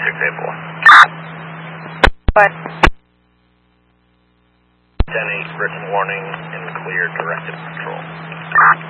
684. What? 10-8, written warning and clear directed patrol.